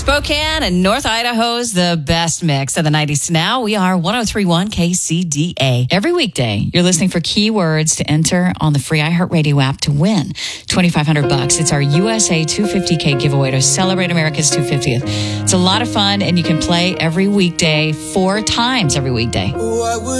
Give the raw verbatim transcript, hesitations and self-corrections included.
Spokane and North Idaho's the best mix of the nineties to now. We are one oh three point one K C D A. Every weekday, you're listening for keywords to enter on the free iHeartRadio app to win twenty-five hundred bucks. It's our U S A two hundred fifty K giveaway to celebrate America's two hundred fiftieth. It's a lot of fun, and you can play every weekday, four times every weekday.